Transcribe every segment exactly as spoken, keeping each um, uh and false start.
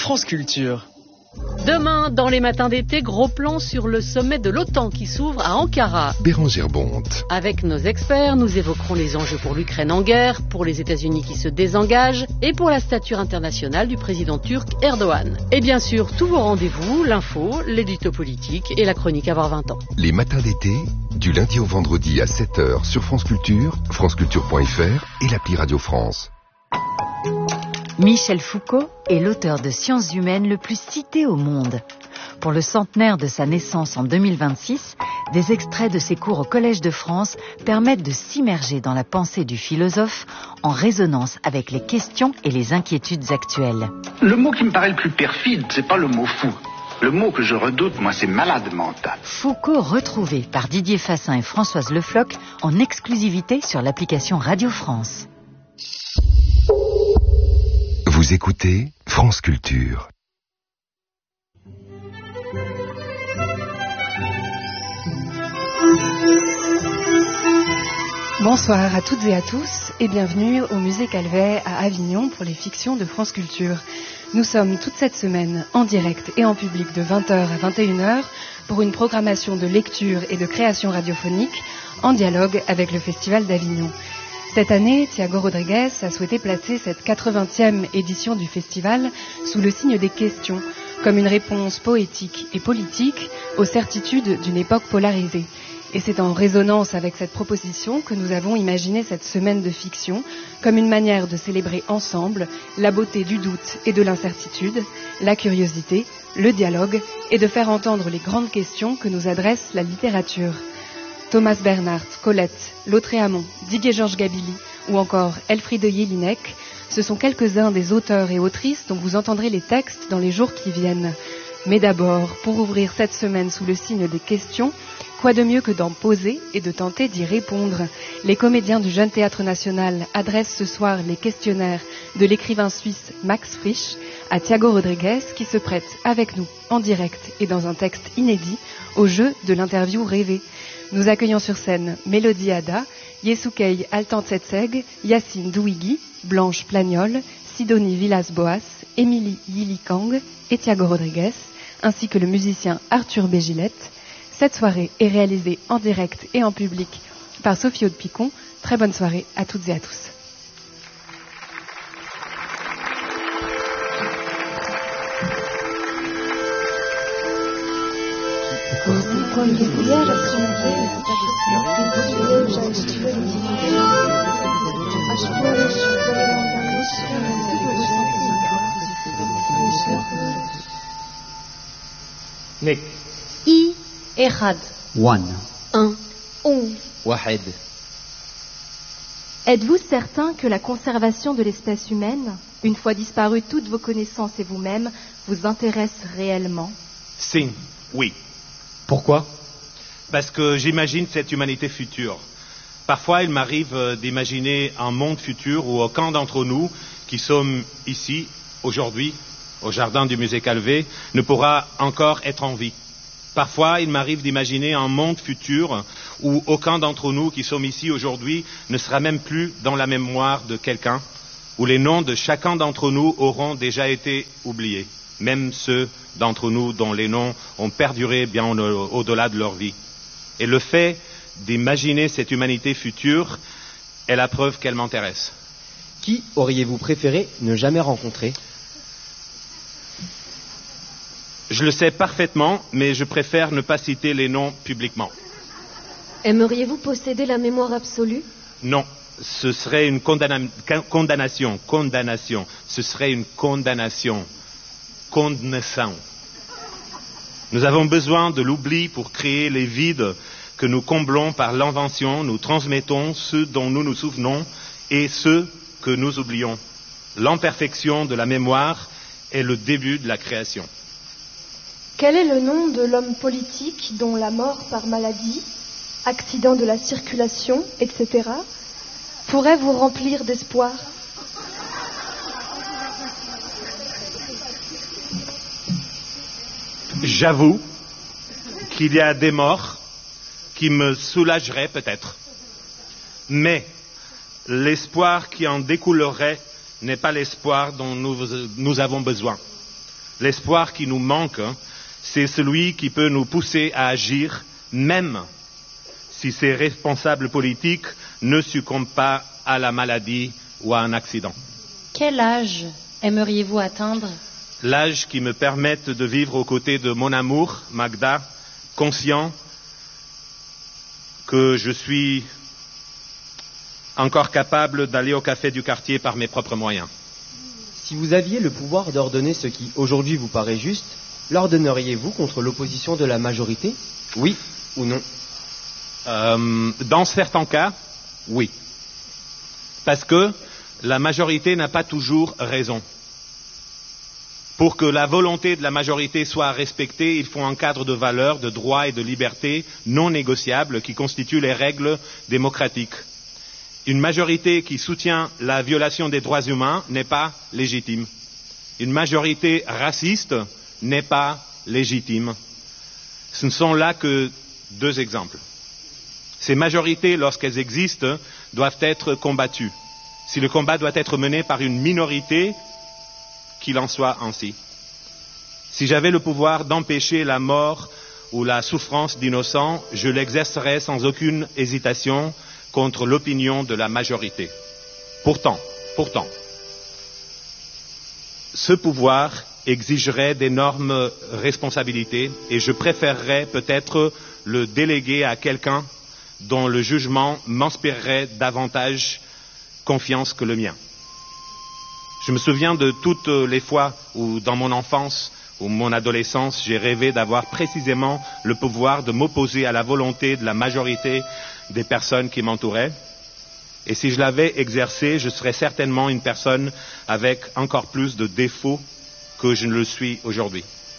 France Culture. Demain, dans les matins d'été, gros plan sur le sommet de l'OTAN qui s'ouvre à Ankara. Bérangère Bonte. Avec nos experts, nous évoquerons les enjeux pour l'Ukraine en guerre, pour les États-Unis qui se désengagent et pour la stature internationale du président turc Erdogan. Et bien sûr, tous vos rendez-vous, l'info, l'édito politique et la chronique Avoir vingt ans. Les matins d'été, du lundi au vendredi à sept heures sur France Culture, franceculture point f r et l'appli Radio France. Michel Foucault est l'auteur de sciences humaines le plus cité au monde. Pour le centenaire de sa naissance en deux mille vingt-six, des extraits de ses cours au Collège de France permettent de s'immerger dans la pensée du philosophe en résonance avec les questions et les inquiétudes actuelles. Le mot qui me paraît le plus perfide, c'est pas le mot fou. Le mot que je redoute, moi, c'est malade mental. Foucault retrouvé par Didier Fassin et Françoise Le Floch en exclusivité sur l'application Radio France. Vous écoutez France Culture. Bonsoir à toutes et à tous et bienvenue au Musée Calvet à Avignon pour les fictions de France Culture. Nous sommes toute cette semaine en direct et en public de vingt heures à vingt et une heures pour une programmation de lecture et de création radiophonique en dialogue avec le Festival d'Avignon. Cette année, Thiago Rodrigues a souhaité placer cette quatre-vingtième édition du festival sous le signe des questions, comme une réponse poétique et politique aux certitudes d'une époque polarisée. Et c'est en résonance avec cette proposition que nous avons imaginé cette semaine de fiction comme une manière de célébrer ensemble la beauté du doute et de l'incertitude, la curiosité, le dialogue et de faire entendre les grandes questions que nous adresse la littérature. Thomas Bernhardt, Colette, Lautréamont, Didier-Georges Gabili ou encore Elfriede Jelinek, ce sont quelques-uns des auteurs et autrices dont vous entendrez les textes dans les jours qui viennent. Mais d'abord, pour ouvrir cette semaine sous le signe des questions, quoi de mieux que d'en poser et de tenter d'y répondre? Les comédiens du Jeune Théâtre National adressent ce soir les questionnaires de l'écrivain suisse Max Frisch à Thiago Rodrigues qui se prête avec nous en direct et dans un texte inédit au jeu de l'interview rêvée. Nous accueillons sur scène Mélodie Ada, Yesukei Altantsetseg, Yacine Douigui, Blanche Plagnol, Sidonie Villas-Boas, Émilie Yilikang et Thiago Rodrigues, ainsi que le musicien Arthur Bégilette. Cette soirée est réalisée en direct et en public par Sophie Aude-Picon. Très bonne soirée à toutes et à tous. Nick. I Ehad. One. Un. On. Wahed. Êtes-vous certain que la conservation de l'espèce humaine, une fois disparues toutes vos connaissances et vous-même, vous intéresse réellement? Si, oui. Pourquoi? Parce que j'imagine cette humanité future. Parfois, il m'arrive d'imaginer un monde futur où aucun d'entre nous qui sommes ici, aujourd'hui, au jardin du musée Calvet, ne pourra encore être en vie. Parfois, il m'arrive d'imaginer un monde futur où aucun d'entre nous qui sommes ici aujourd'hui ne sera même plus dans la mémoire de quelqu'un, où les noms de chacun d'entre nous auront déjà été oubliés, même ceux d'entre nous dont les noms ont perduré bien au- au-delà de leur vie. Et le fait d'imaginer cette humanité future est la preuve qu'elle m'intéresse. Qui auriez-vous préféré ne jamais rencontrer? Je le sais parfaitement, mais je préfère ne pas citer les noms publiquement. Aimeriez-vous posséder la mémoire absolue? Non, ce serait une condamna- condamnation, condamnation, ce serait une condamnation, condamnation. Nous avons besoin de l'oubli pour créer les vides que nous comblons par l'invention, nous transmettons ceux dont nous nous souvenons et ceux que nous oublions. L'imperfection de la mémoire est le début de la création. Quel est le nom de l'homme politique dont la mort par maladie, accident de la circulation, et cetera, pourrait vous remplir d'espoir? J'avoue qu'il y a des morts qui me soulageraient peut-être, mais l'espoir qui en découlerait n'est pas l'espoir dont nous, nous avons besoin. l'espoir qui nous manque, c'est celui qui peut nous pousser à agir, même si ces responsables politiques ne succombent pas à la maladie ou à un accident. Quel âge aimeriez-vous atteindre? L'âge qui me permette de vivre aux côtés de mon amour, Magda, conscient que je suis encore capable d'aller au café du quartier par mes propres moyens. Si vous aviez le pouvoir d'ordonner ce qui aujourd'hui vous paraît juste, l'ordonneriez-vous contre l'opposition de la majorité? Oui ou non? euh, Dans certains cas, oui. Parce que la majorité n'a pas toujours raison. Pour que la volonté de la majorité soit respectée, il faut un cadre de valeurs, de droits et de libertés non négociables qui constituent les règles démocratiques. Une majorité qui soutient la violation des droits humains n'est pas légitime. Une majorité raciste n'est pas légitime. Ce ne sont là que deux exemples. Ces majorités, lorsqu'elles existent, doivent être combattues. Si le combat doit être mené par une minorité, qu'il en soit ainsi. Si j'avais le pouvoir d'empêcher la mort ou la souffrance d'innocents, je l'exercerais sans aucune hésitation contre l'opinion de la majorité. Pourtant, pourtant, ce pouvoir exigerait d'énormes responsabilités et je préférerais peut-être le déléguer à quelqu'un dont le jugement m'inspirerait davantage confiance que le mien. Je me souviens de toutes les fois où, dans mon enfance ou mon adolescence, j'ai rêvé d'avoir précisément le pouvoir de m'opposer à la volonté de la majorité des personnes qui m'entouraient. Et si je l'avais exercé, je serais certainement une personne avec encore plus de défauts que je ne le suis aujourd'hui.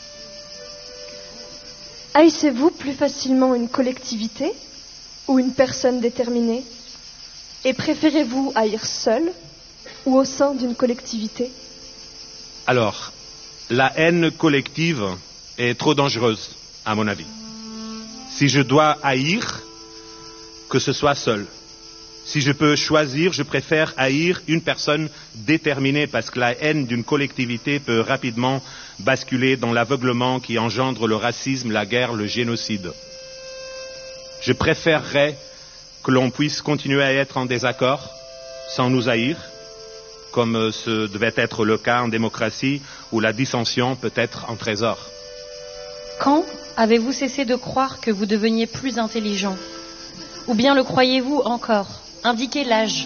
Haïssez-vous plus facilement une collectivité ou une personne déterminée? Et préférez-vous haïr seul ou au sein d'une collectivité? Alors, la haine collective est trop dangereuse, à mon avis. Si je dois haïr, que ce soit seul. Si je peux choisir, je préfère haïr une personne déterminée parce que la haine d'une collectivité peut rapidement basculer dans l'aveuglement qui engendre le racisme, la guerre, le génocide. Je préférerais que l'on puisse continuer à être en désaccord sans nous haïr, comme ce devait être le cas en démocratie où la dissension peut être un trésor. Quand avez-vous cessé de croire que vous deveniez plus intelligent? Ou bien le croyez-vous encore? Indiquez l'âge.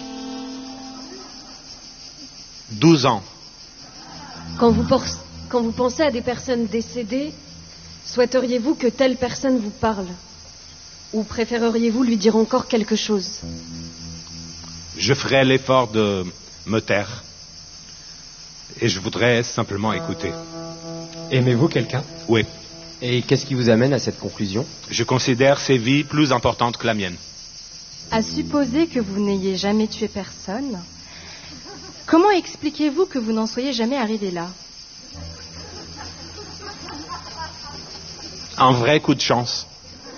douze ans. Quand vous, quand vous pensez à des personnes décédées, souhaiteriez-vous que telle personne vous parle? Ou préféreriez-vous lui dire encore quelque chose? Je ferai l'effort de me taire. Et je voudrais simplement écouter. Aimez-vous quelqu'un? Oui. Et qu'est-ce qui vous amène à cette conclusion? Je considère ses vies plus importantes que la mienne. À supposer que vous n'ayez jamais tué personne, comment expliquez-vous que vous n'en soyez jamais arrivé là? Un vrai coup de chance.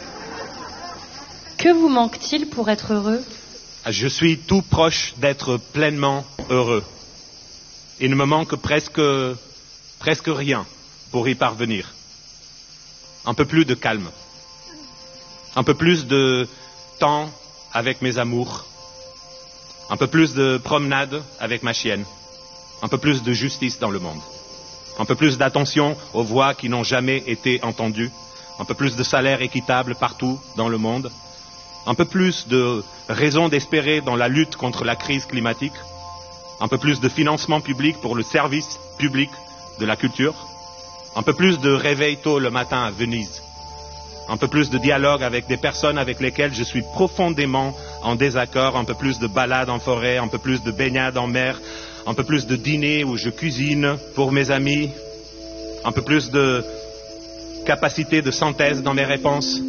Que vous manque-t-il pour être heureux? Je suis tout proche d'être pleinement heureux. Il ne me manque presque, presque rien pour y parvenir. Un peu plus de calme. Un peu plus de temps avec mes amours. Un peu plus de promenade avec ma chienne. Un peu plus de justice dans le monde. Un peu plus d'attention aux voix qui n'ont jamais été entendues. Un peu plus de salaire équitable partout dans le monde. Un peu plus de raison d'espérer dans la lutte contre la crise climatique. Un peu plus de financement public pour le service public de la culture. Un peu plus de réveil tôt le matin à Venise. Un peu plus de dialogue avec des personnes avec lesquelles je suis profondément en désaccord. Un peu plus de balades en forêt, un peu plus de baignades en mer. Un peu plus de dîners où je cuisine pour mes amis. Un peu plus de capacité de synthèse dans mes réponses.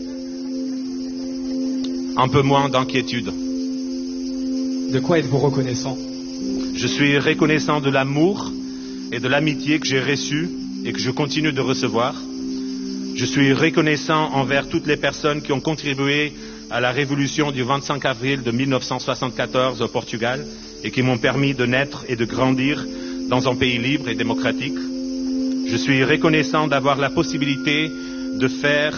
Un peu moins d'inquiétude. De quoi êtes-vous reconnaissant? Je suis reconnaissant de l'amour et de l'amitié que j'ai reçu et que je continue de recevoir. Je suis reconnaissant envers toutes les personnes qui ont contribué à la révolution du vingt-cinq avril de mille neuf cent soixante-quatorze au Portugal et qui m'ont permis de naître et de grandir dans un pays libre et démocratique. Je Je suis reconnaissant d'avoir la possibilité de faire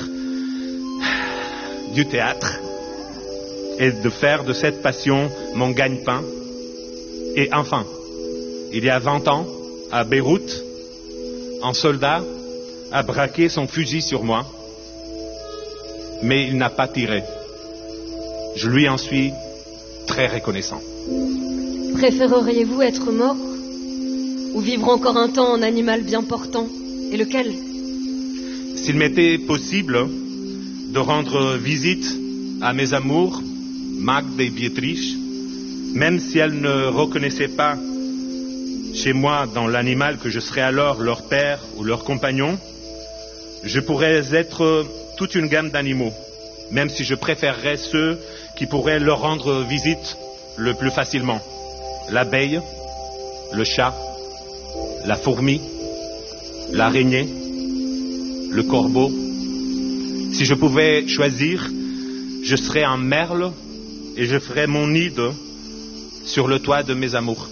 du théâtre et de faire de cette passion mon gagne-pain. Et enfin, il y a vingt ans, à Beyrouth, un soldat a braqué son fusil sur moi, mais il n'a pas tiré. Je lui en suis très reconnaissant. Préféreriez-vous être mort ou vivre encore un temps en animal bien portant? Et lequel? S'il m'était possible de rendre visite à mes amours, Magde et Beatrice, même si elles ne reconnaissaient pas chez moi dans l'animal que je serais alors leur père ou leur compagnon, je pourrais être toute une gamme d'animaux, même si je préférerais ceux qui pourraient leur rendre visite le plus facilement. L'abeille, le chat, la fourmi, l'araignée, le corbeau. Si je pouvais choisir, je serais un merle et je ferais mon nid sur le toit de mes amours.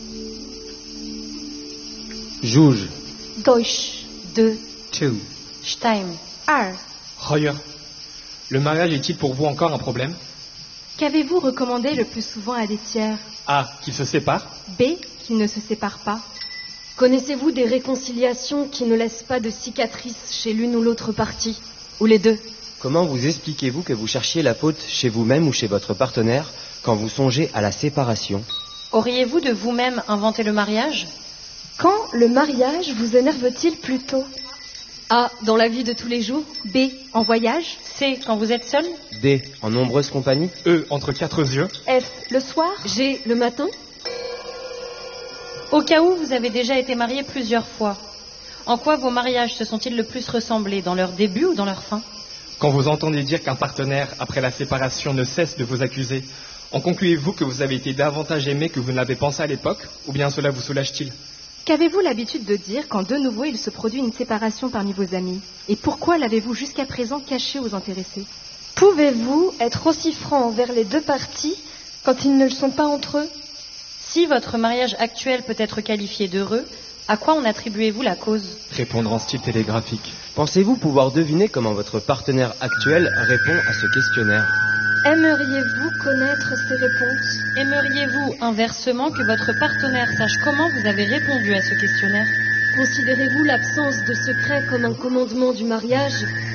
Juge. Deutsch. Deux. Two. Stein. Ar. Royer. Le mariage est-il pour vous encore un problème? Qu'avez-vous recommandé le plus souvent à des tiers? A. Qu'ils se séparent. B. Qu'ils ne se séparent pas. Connaissez-vous des réconciliations qui ne laissent pas de cicatrices chez l'une ou l'autre partie? Ou les deux? Comment vous expliquez-vous que vous cherchiez la faute chez vous-même ou chez votre partenaire quand vous songez à la séparation? Auriez-vous de vous-même inventé le mariage? Quand le mariage vous énerve-t-il plutôt? A. Dans la vie de tous les jours. B. En voyage. C. Quand vous êtes seul. D. En nombreuse compagnie. E. Entre quatre yeux. F. Le soir. G. Le matin. Au cas où vous avez déjà été marié plusieurs fois, en quoi vos mariages se sont-ils le plus ressemblés? Dans leur début ou dans leur fin? Quand vous entendez dire qu'un partenaire, après la séparation, ne cesse de vous accuser, en concluez-vous que vous avez été davantage aimé que vous ne l'avez pensé à l'époque? Ou bien cela vous soulage-t-il? Qu'avez-vous l'habitude de dire quand de nouveau il se produit une séparation parmi vos amis? Et pourquoi l'avez-vous jusqu'à présent caché aux intéressés? Pouvez-vous être aussi franc envers les deux parties quand ils ne le sont pas entre eux? Si votre mariage actuel peut être qualifié d'heureux, à quoi en attribuez-vous la cause? Répondre en style télégraphique. Pensez-vous pouvoir deviner comment votre partenaire actuel répond à ce questionnaire? Aimeriez-vous connaître ces réponses? Aimeriez-vous inversement que votre partenaire sache comment vous avez répondu à ce questionnaire? Considérez-vous l'absence de secret comme un commandement du mariage